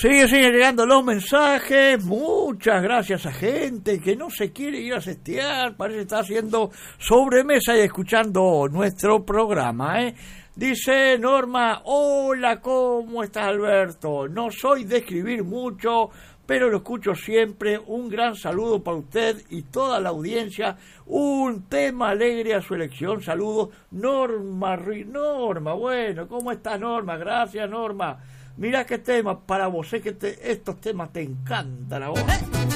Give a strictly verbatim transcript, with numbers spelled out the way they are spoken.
Siguen, siguen llegando los mensajes. Muchas gracias a gente que no se quiere ir a sestear. Parece que está haciendo sobremesa y escuchando nuestro programa, ¿eh? Dice Norma, hola, ¿cómo estás, Alberto? No soy de escribir mucho, pero lo escucho siempre. Un gran saludo para usted y toda la audiencia. Un tema alegre a su elección. Saludos, Norma. Norma, bueno, ¿cómo está, Norma? Gracias, Norma. Mirá qué tema para vos, sé que te, estos temas te encantan a vos.